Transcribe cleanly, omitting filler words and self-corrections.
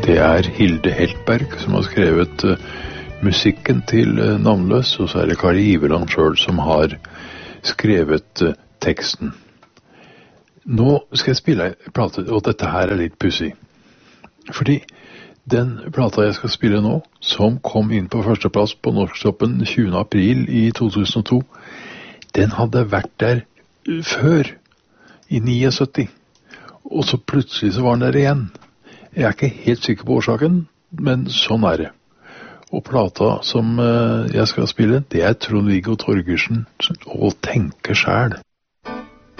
Det er Hilde Heltberg som har skrevet musikken til Navnløs, og så er det Kari Iveland selv som har skrevet teksten. Nå skal jeg spille en plate, og dette her er litt pussig. Fordi den plata jeg skal spille nå, som kom inn på førsteplass på Norsktoppen 20. april i 2002, den hadde vært der før, i 79. Og så plutselig så var den der igjen. Jeg er ikke helt sikker på årsaken, men sånn er det. Og plata som jeg skal spille, det er Trond-Viggo Torgersen og Tenke Sjæl.